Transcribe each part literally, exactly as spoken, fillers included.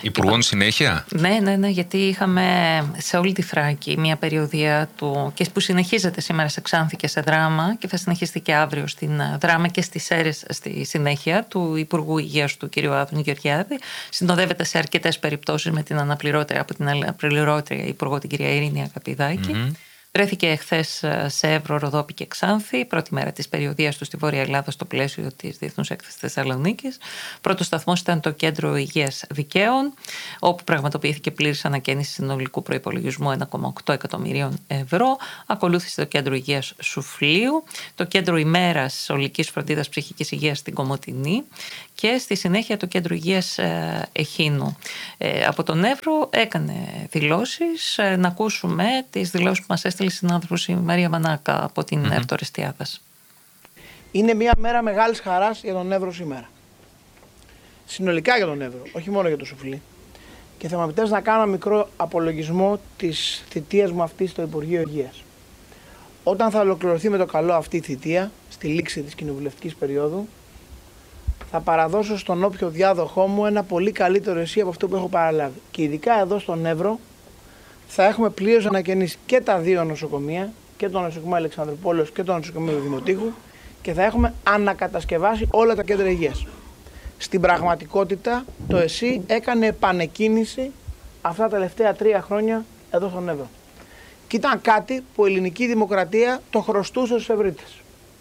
Υπουργών συνέχεια. Ναι, ναι, ναι, γιατί είχαμε σε όλη τη Θράκη μια περιοδία του και που συνεχίζεται σήμερα σε Ξάνθη και σε Δράμα και θα συνεχιστεί και αύριο στην Δράμα και στις Σέρρες στη συνέχεια του Υπουργού Υγείας του κ. Άδωνη Γεωργιάδη. Συνοδεύεται σε αρκετές περιπτώσεις με την αναπληρώτρια από την αναπληρώτρια Υπουργό την κυρία Ειρήνη Αγαπηδάκη. Mm-hmm. Βρέθηκε εχθές σε Εύρο, Ροδόπη και Ξάνθη, πρώτη μέρα της περιοδίας του στη Βόρεια Ελλάδα στο πλαίσιο της Διεθνούς Έκθεσης Θεσσαλονίκης. Πρώτος σταθμός ήταν το Κέντρο Υγείας Δικαίων, όπου πραγματοποιήθηκε πλήρης ανακαίνιση συνολικού προϋπολογισμού ένα κόμμα οκτώ εκατομμυρίων ευρώ. Ακολούθησε το Κέντρο Υγείας Σουφλίου, το Κέντρο Ημέρας Ολικής Φροντίδας Ψυχικής Υγείας στην Κομοτηνή και στη συνέχεια το Κέντρο Υγείας Εχίνου. Ε, από τον Εύρο έκανε δηλώσεις. Ε, να ακούσουμε τις δηλώσεις που μας έστειλε η συνάδελφος η Μαρία Μανάκα από την mm-hmm. Ευτορεστιάδας. Είναι μια μέρα μεγάλης χαράς για τον Εύρο σήμερα. Συνολικά για τον Εύρο, όχι μόνο για το Σουφλί. Και θα μου επιτρέψετε να κάνω ένα μικρό απολογισμό της θητείας μου αυτής στο Υπουργείο Υγείας. Όταν θα ολοκληρωθεί με το καλό αυτή η θητεία, στη λήξη της κοινοβουλευτικής περίοδου, θα παραδώσω στον όποιο διάδοχό μου ένα πολύ καλύτερο εσύ από αυτό που έχω παραλάβει. Και ειδικά εδώ στον Εύρο θα έχουμε πλήρως ανακαινήσει και τα δύο νοσοκομεία, και το νοσοκομείο Αλεξανδρουπόλεως και το νοσοκομείο Δημοτήχου, και θα έχουμε ανακατασκευάσει όλα τα κέντρα υγείας. Στην πραγματικότητα το ΕΣΥ έκανε επανεκκίνηση αυτά τα τελευταία τρία χρόνια εδώ στον Εύρο. Και ήταν κάτι που η ελληνική δημοκρατία το χρωστούσε στους Ευρύτες.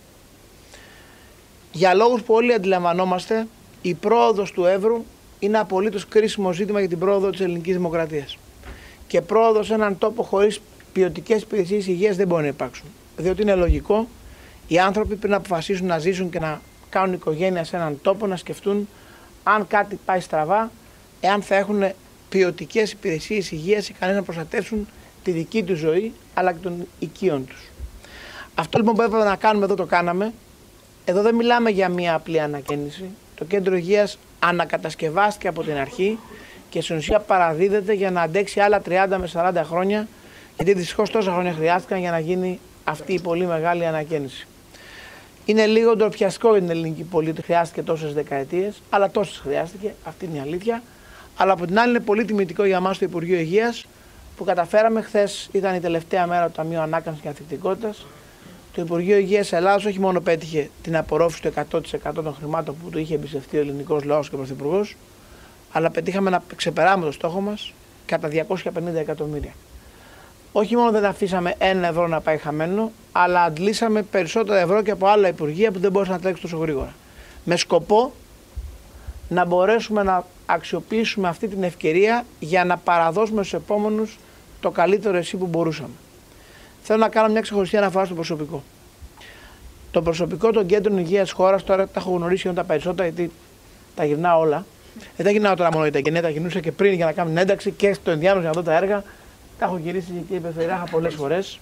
Για λόγους που όλοι αντιλαμβανόμαστε, η πρόοδος του Εύρου είναι απολύτως κρίσιμο ζήτημα για την πρόοδο της ελληνικής δημοκρατίας. Και πρόοδος σε έναν τόπο χωρίς ποιοτικές υπηρεσίες υγείας δεν μπορεί να υπάρξουν. Διότι είναι λογικό οι άνθρωποι πριν να αποφασίσουν να ζήσουν και να κάνουν οικογένεια σε έναν τόπο να σκεφτούν αν κάτι πάει στραβά, εάν θα έχουν ποιοτικές υπηρεσίες υγείας ικανές να προστατεύσουν τη δική τους ζωή αλλά και των οικείων τους. Αυτό λοιπόν που έπρεπε να κάνουμε εδώ το κάναμε. Εδώ δεν μιλάμε για μια απλή ανακαίνιση. Το κέντρο υγείας ανακατασκευάστηκε από την αρχή και στην ουσία παραδίδεται για να αντέξει άλλα τριάντα με σαράντα χρόνια, γιατί δυστυχώς τόσα χρόνια χρειάστηκαν για να γίνει αυτή η πολύ μεγάλη ανακαίνιση. Είναι λίγο ντροπιαστικό για την ελληνική πολίτη, χρειάστηκε τόσες δεκαετίες, αλλά τόσες χρειάστηκε, αυτή είναι η αλήθεια. Αλλά από την άλλη είναι πολύ τιμητικό για εμάς το Υπουργείο Υγείας που καταφέραμε. Χθες ήταν η τελευταία μέρα του Ταμείου Ανάκαμψης και Ανθεκτικότητας. Το Υπουργείο Υγείας Ελλάδας όχι μόνο πέτυχε την απορρόφηση του εκατό τοις εκατό των χρημάτων που του είχε εμπιστευτεί ο ελληνικός λαός και ο Πρωθυπουργός, αλλά πετύχαμε να ξεπεράσουμε το στόχο μας κατά διακόσια πενήντα εκατομμύρια. Όχι μόνο δεν αφήσαμε ένα ευρώ να πάει χαμένο, αλλά αντλήσαμε περισσότερα ευρώ και από άλλα υπουργεία που δεν μπορούσαν να τρέξουν τόσο γρήγορα. Με σκοπό να μπορέσουμε να αξιοποιήσουμε αυτή την ευκαιρία για να παραδώσουμε στους επόμενους το καλύτερο εσύ που μπορούσαμε. Θέλω να κάνω μια ξεχωριστή αναφορά στο προσωπικό. Το προσωπικό των κέντρων υγείας της χώρας, τώρα τα έχω γνωρίσει όταν τα περισσότερα, γιατί τα γυρνάω όλα. Δεν τα γυρνάω τώρα μόνο για τα γενναία, τα γυρνούσα και πριν για να κάνω την ένταξη και στο ενδιάμεσο για να δω τα έργα. Τα έχω γυρίσει και η Πεθεράχα πολλές φορές.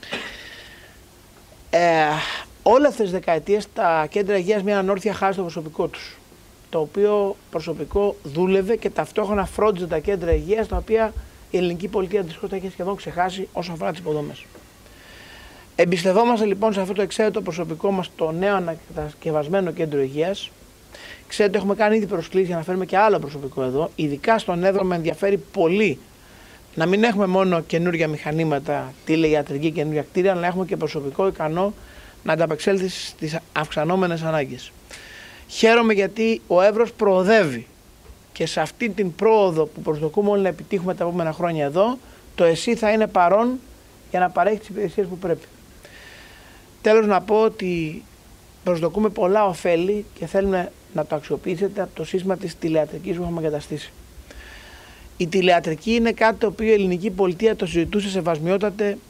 Ε, όλες αυτές τις δεκαετίες τα κέντρα υγείας μια ανόρθια χάρη στο προσωπικό τους. Το οποίο προσωπικό δούλευε και ταυτόχρονα φρόντιζε τα κέντρα υγείας, τα οποία η ελληνική πολιτεία δυστυχώς τα έχει σχεδόν ξεχάσει όσον αφορά τις υποδομές. Εμπιστευόμαστε λοιπόν σε αυτό το εξαίρετο προσωπικό μας το νέο ανακατασκευασμένο κέντρο υγείας. Ξέρετε, έχουμε κάνει ήδη προσκλήσεις για να φέρουμε και άλλο προσωπικό εδώ. Ειδικά στον Εύρο με ενδιαφέρει πολύ να μην έχουμε μόνο καινούργια μηχανήματα, τηλεϊατρική καινούργια κτίρια, αλλά να έχουμε και προσωπικό ικανό να ανταπεξέλθει στις αυξανόμενες ανάγκες. Χαίρομαι γιατί ο Εύρος προοδεύει και σε αυτή την πρόοδο που προσδοκούμε όλοι να επιτύχουμε τα επόμενα χρόνια εδώ, το ΕΣΥ θα είναι παρόν για να παρέχει τις υπηρεσίες που πρέπει. Τέλος, να πω ότι προσδοκούμε πολλά ωφέλη και θέλουμε να το αξιοποιήσετε από το σύστημα της τηλεατρικής που έχουμε εγκαταστήσει. Η τηλεατρική είναι κάτι το οποίο η ελληνική πολιτεία το συζητούσε σεβασμιότατε